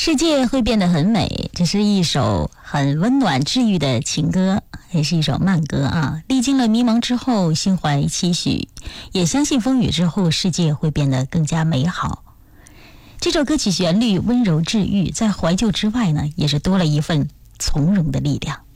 世界会变得很美，这是一首很温暖治愈的情歌，也是一首慢歌啊。历经了迷茫之后，心怀期许，也相信风雨之后，世界会变得更加美好。这首歌曲旋律温柔治愈，在怀旧之外呢，也是多了一份从容的力量。